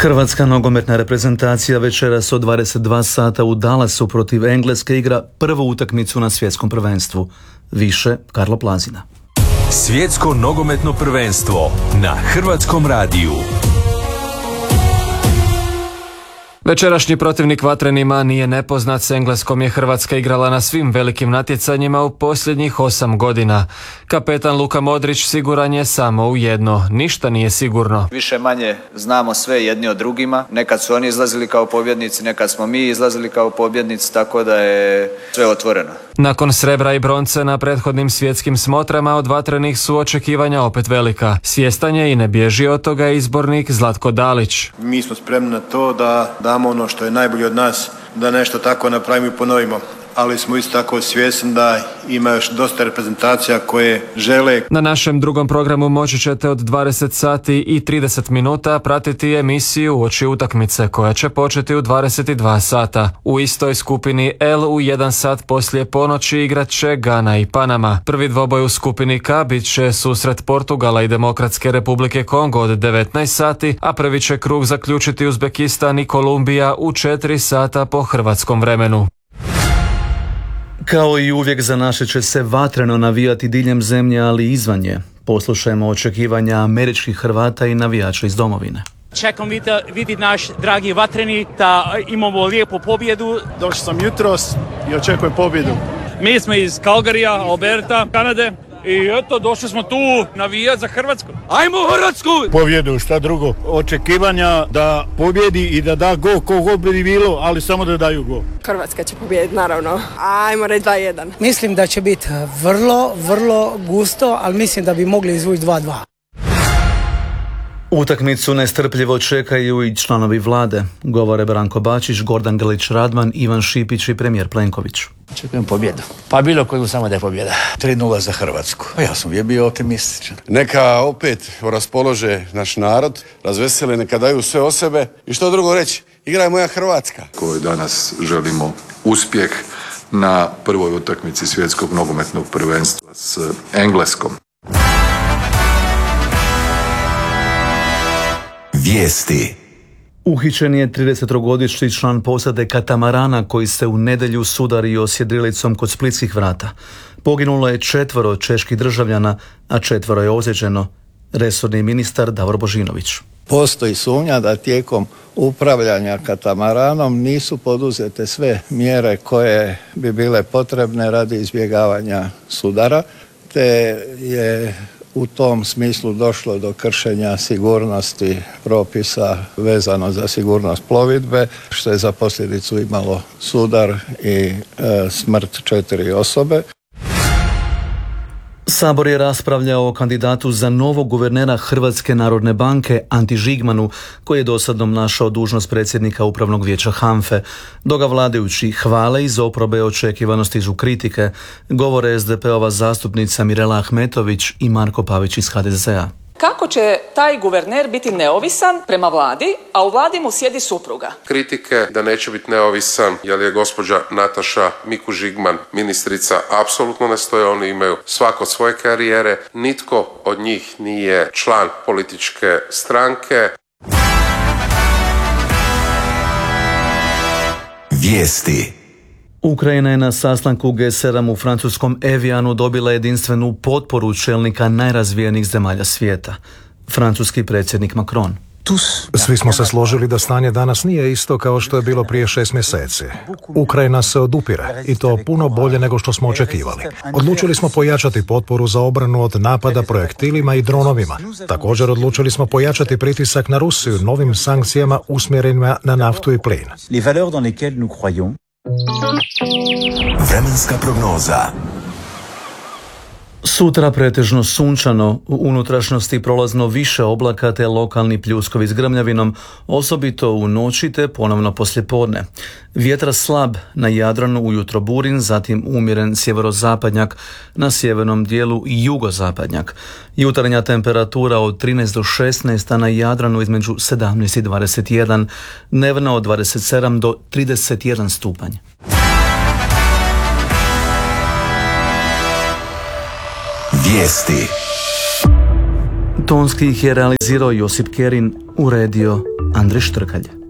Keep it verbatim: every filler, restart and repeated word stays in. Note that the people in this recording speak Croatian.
Hrvatska nogometna reprezentacija večeras od dvadeset dva sata u Dallasu protiv Engleske igra prvu utakmicu na svjetskom prvenstvu. Više Karlo Plazina. Svjetsko nogometno prvenstvo na Hrvatskom radiju. Večerašnji protivnik vatrenima nije nepoznat. S Engleskom je Hrvatska igrala na svim velikim natjecanjima u posljednjih osam godina. Kapetan Luka Modrić siguran je samo u jedno: ništa nije sigurno. Više manje znamo sve jedni od drugima. Nekad su oni izlazili kao pobjednici, nekad smo mi izlazili kao pobjednici, tako da je sve otvoreno. Nakon srebra i bronce na prethodnim svjetskim smotrama od vatrenih su očekivanja opet velika. Svjestan je i ne bježi od toga izbornik Zlatko Dalić. Mi smo spremni na to da damo ono što je najbolje od nas, da nešto tako napravimo i ponovimo. Ali smo isto tako svjesni da ima još dosta reprezentacija koje žele. Na našem drugom programu moći ćete od dvadeset sati i trideset minuta pratiti emisiju Uoči utakmice koja će početi u dvadeset dva sata. U istoj skupini L u jedan sat poslije ponoći igrat će Gana i Panama. Prvi dvoboj u skupini K bit će susret Portugala i Demokratske Republike Kongo od devetnaest sati, a prvi će krug zaključiti Uzbekistan i Kolumbija u četiri sata po hrvatskom vremenu. Kao i uvijek za naše će se vatreno navijati diljem zemlje, ali i izvan nje. Poslušajmo očekivanja američkih Hrvata i navijača iz domovine. Čekam vidjeti naš dragi vatreni da imamo lijepu pobjedu. Došao sam jutros i očekujem pobjedu. Mi smo iz Calgaryja, Alberta, Kanade. I eto, došli smo tu navijati za Hrvatsku. Ajmo Hrvatsku! Pobjedu, šta drugo. Očekivanja da pobjedi i da da go, ko god bi bilo, ali samo da daju go. Hrvatska će pobjediti, naravno. Ajmo reći dva jedan. Mislim da će biti vrlo, vrlo gusto, ali mislim da bi mogli izvući dva dva. Utakmicu nestrpljivo čekaju i članovi vlade. Govore Branko Bačić, Gordan Grlić Radman, Ivan Šipić i premijer Plenković. Očekujem pobjedu. Pa bilo koju, samo da je pobjeda. tri nula za Hrvatsku. Pa ja sam uvijek bio optimističan. Neka opet raspolože naš narod, razvesele, neka daju sve o sebe. I što drugo reći, igra je moja Hrvatska. Kojoj danas želimo uspjeh na prvoj utakmici svjetskog nogometnog prvenstva s Engleskom. Vijesti. Uhićen je tridesettrogodišnji član posade katamarana koji se u nedjelju sudario s jedrilicom kod Splitskih vrata. Poginulo je četvoro čeških državljana, a četvoro je ozlijeđeno. Resorni ministar Davor Božinović. Postoji sumnja da tijekom upravljanja katamaranom nisu poduzete sve mjere koje bi bile potrebne radi izbjegavanja sudara, te je u tom smislu došlo do kršenja sigurnosti propisa vezano za sigurnost plovidbe, što je za posljedicu imalo sudar i e, smrt četiri osobe. Sabor je raspravljao o kandidatu za novog guvernera Hrvatske narodne banke Anti Žigmanu, koji je dosadno obnašao dužnost predsjednika upravnog vijeća HANFE. Dok ga vladajući hvale, iz oporbe očekivano stižu kritike, govore es de pe ova zastupnica Mirela Ahmetović i Marko Pavić iz ha de ze a. Kako će taj guverner biti neovisan prema vladi, a u vladi mu sjedi supruga? Kritike da neće biti neovisan jer je gospođa Nataša Miku Žigman ministrica apsolutno ne stoje. Oni imaju svako svoje karijere. Nitko od njih nije član političke stranke. Vijesti. Ukrajina je na sastanku ge sedam u francuskom Evijanu dobila jedinstvenu potporu čelnika najrazvijenijih zemalja svijeta. Francuski predsjednik Macron. Svi smo se složili da stanje danas nije isto kao što je bilo prije šest mjeseci. Ukrajina se odupire i to puno bolje nego što smo očekivali. Odlučili smo pojačati potporu za obranu od napada projektilima i dronovima. Također odlučili smo pojačati pritisak na Rusiju novim sankcijama usmjerenima na naftu i plin. Vremenska prognoza. Sutra pretežno sunčano, u unutrašnjosti prolazno više oblaka te lokalni pljuskovi s grmljavinom, osobito u noći te ponovno poslijepodne. Vjetar slab, na Jadranu ujutro burin, zatim umjeren sjeverozapadnjak, na sjevernom dijelu jugozapadnjak. Jutarnja temperatura od trinaest do šesnaest, a na Jadranu između sedamnaest i dvadeset jedan, dnevna od dvadeset sedam do trideset jedan stupanj. Vijesti. Tonski ih je realizirao Josip Kerin, uredio Andrej Štrkalj.